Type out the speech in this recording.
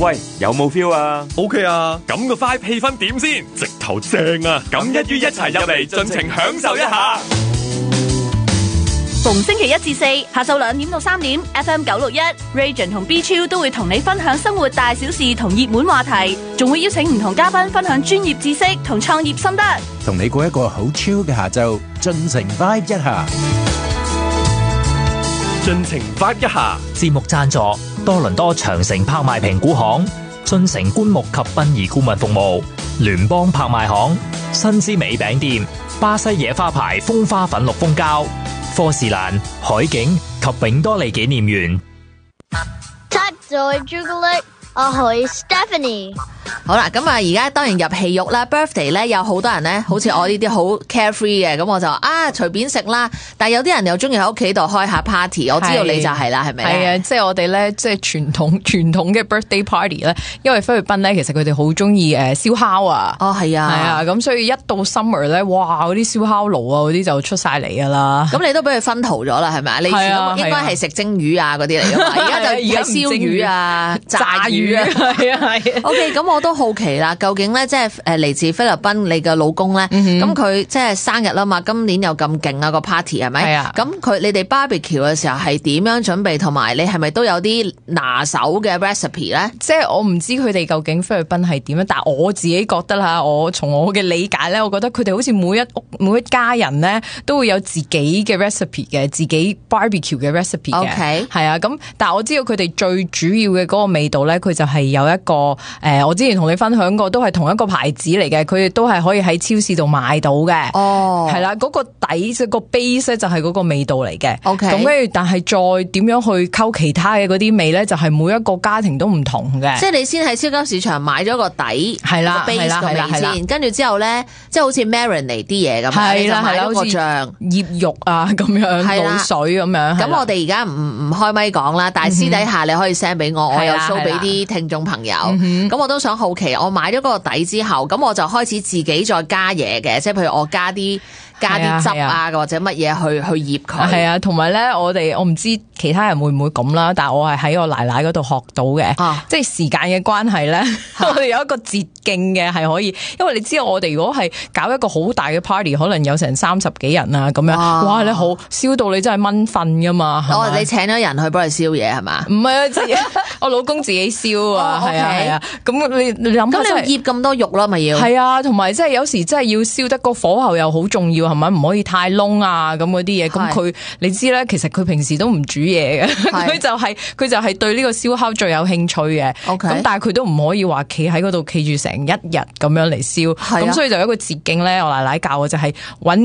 喂，有冇 feel 啊 ？OK 啊，咁個 vibe 氣氛點先？直頭正啊！咁一於一齊入嚟，盡情享受一下。 逢星期一至四下晝2點到3點 ，FM 961 Region 同 B 超都會同你分享生活大小事同熱門話題，仲會邀請唔同嘉賓分享專業知識同創業心得， 同你過一個好 chill 嘅下晝，盡情 vibe 一下。 盡情 vibe 一下。 節目贊助多倫多長城拍賣評估行、進城棺木及殯儀顧問服務、聯邦拍賣行、新之美餅店、巴西野花牌風花粉綠蜂膠、科士蘭、海景及永多利紀念園。 七嘴朱古力，我係 Stephanie。 好啦，咁啊，而家當然入戲肉啦。birthday 咧，有好多人咧，好似我呢啲好 carefree 嘅，咁我就隨便食啦。但係有啲人又中意喺屋企度開下 party， 我知道你就係啦，係咪？ 係啊，即係我哋咧，即係傳統嘅 birthday party 咧，因為菲律賓咧，其實佢哋好中意燒烤啊。 哦，係啊， 係啊，咁所以一到 summer 咧，哇，嗰啲燒烤爐啊，嗰啲就出晒嚟噶啦。 咁你都俾佢薰陶咗啦，係咪？你以前應該係食蒸魚啊嗰啲嚟噶嘛，而家就係燒魚啊、炸魚啊， 係啊係。 OK， 咁我都好奇啦，究竟咧即係嚟自菲律賓你嘅老公咧，咁佢即係生日啦嘛，今年又咁勁啊個 party 係咪？係啊。咁你哋 barbecue 嘅時候係點樣準備，同埋你係咪都有啲拿手嘅 recipe 咧？ 即係我唔知佢哋究竟菲律賓係點樣，但係我自己覺得啦，我從我嘅理解咧，我覺得佢哋好似每一家人咧都會有自己嘅 recipe 嘅，自己 barbecue 嘅 recipe 嘅。OK， 係啊。咁但係我知道佢哋最主要嘅嗰個味道咧，佢就係有一個我之前同你分享過，都係同一個牌子嚟嘅，佢哋都係可以喺超市度買到嘅。哦，係啦，嗰個底即係個 base 就係嗰個味道嚟嘅。OK， 咁跟住，但係再點樣去溝其他嘅嗰啲味咧，就係每一個家庭都唔同嘅。 即係你先喺超級市場買咗個底，係啦，個 base 個味先，跟住之後咧，即係好似 marinate 啲嘢咁，係啦，係啦，好似醃肉啊咁樣，倒水咁樣。 咁我哋而家唔開咪講啦，但係私底下你可以 send 俾我，我又 show 俾啲聽眾朋友。咁我都想好奇，我買咗嗰個底之後，咁我就開始自己再加嘢嘅，即係譬如我加啲汁啊，或者乜嘢去醃佢。係啊， 同埋咧，我唔知其他人會唔會咁啦，但係我係喺我奶奶嗰度學到嘅，即係時間嘅關係咧，我哋有一個捷徑嘅係可以，因為你知道我哋如果係搞一個好大嘅 party， 可能有成30幾人啊咁樣，哇！你好燒到你真係蚊瞓噶嘛。 你請咗人去幫你燒嘢係嘛？ 唔係啊，我老公自己燒啊，係啊。咁你諗下， 咁你醃咁多肉啦，咪要？ 係啊，同埋即係有時真係要燒得個火候又好重要，係咪？唔可以太燶啊咁嗰啲嘢。咁佢你知咧，其實佢平時都唔煮嘢嘅，佢就係對呢個燒烤最有興趣嘅。咁但係佢都唔可以話企喺嗰度企住成1日咁樣嚟燒。咁所以就有一個捷徑咧，我奶奶教我就係揾